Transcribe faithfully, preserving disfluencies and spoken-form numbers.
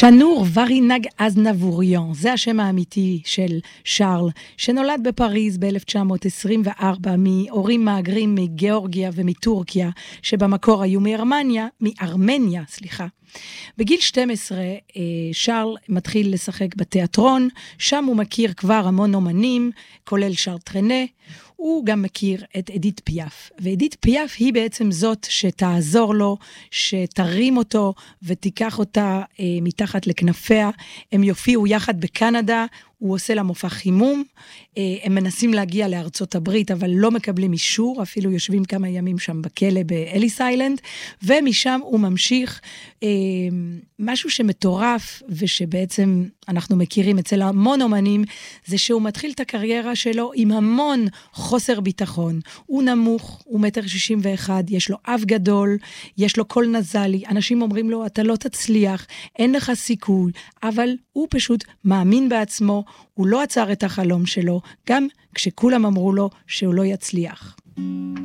שנור ורינג אזנבוריון, זה השם האמיתי של שרל, שנולד בפריז ב-אלף תשע מאות עשרים וארבע מהורים מהגרים מגיאורגיה ומטורקיה, שבמקור היו מארמניה, מארמניה, סליחה. בגיל שתים עשרה שרל מתחיל לשחק בתיאטרון, שם הוא מכיר כבר המון אומנים, כולל שרל טרנה, הוא גם מכיר את אדית פיאף, ואדית פיאף היא בעצם זאת שתעזור לו, שתרים אותו ותיקח אותה אה, מתחת לכנפיה, הם יופיעו יחד בקנדה, הוא עושה לה מופע חימום, אה, הם מנסים להגיע לארצות הברית, אבל לא מקבלים אישור, אפילו יושבים כמה ימים שם בכלא באליס איילנד, ומשם הוא ממשיך אה, משהו שמטורף, ושבעצם אנחנו מכירים אצל המון אומנים, זה שהוא מתחיל את הקריירה שלו עם המון חוסר ביטחון, הוא נמוך, הוא מטר שישים ואחד, יש לו אף גדול, יש לו קול נזלי, אנשים אומרים לו, אתה לא תצליח, אין לך סיכוי, אבל הוא פשוט מאמין בעצמו, הוא לא עצר את החלום שלו, גם כשכולם אמרו לו שהוא לא יצליח.